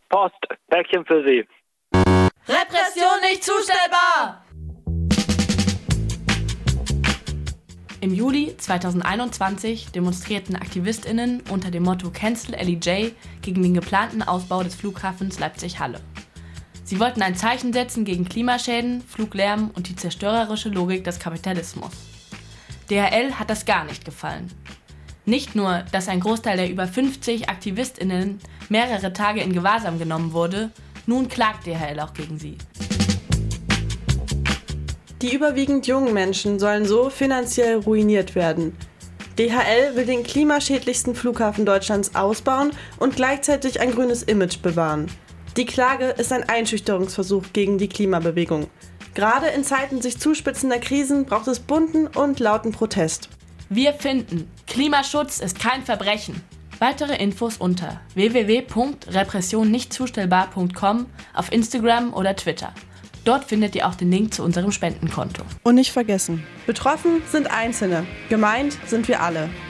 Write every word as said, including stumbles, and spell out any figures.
Post, Päckchen für Sie. Repression nicht zustellbar! Im Juli zweitausendeinundzwanzig demonstrierten AktivistInnen unter dem Motto Cancel L E J gegen den geplanten Ausbau des Flughafens Leipzig-Halle. Sie wollten ein Zeichen setzen gegen Klimaschäden, Fluglärm und die zerstörerische Logik des Kapitalismus. D H L hat das gar nicht gefallen. Nicht nur, dass ein Großteil der über fünfzig AktivistInnen mehrere Tage in Gewahrsam genommen wurde, nun klagt D H L auch gegen sie. Die überwiegend jungen Menschen sollen so finanziell ruiniert werden. D H L will den klimaschädlichsten Flughafen Deutschlands ausbauen und gleichzeitig ein grünes Image bewahren. Die Klage ist ein Einschüchterungsversuch gegen die Klimabewegung. Gerade in Zeiten sich zuspitzender Krisen braucht es bunten und lauten Protest. Wir finden, Klimaschutz ist kein Verbrechen. Weitere Infos unter w w w punkt repression nicht zustellbar punkt com auf Instagram oder Twitter. Dort findet ihr auch den Link zu unserem Spendenkonto. Und nicht vergessen, betroffen sind Einzelne, gemeint sind wir alle.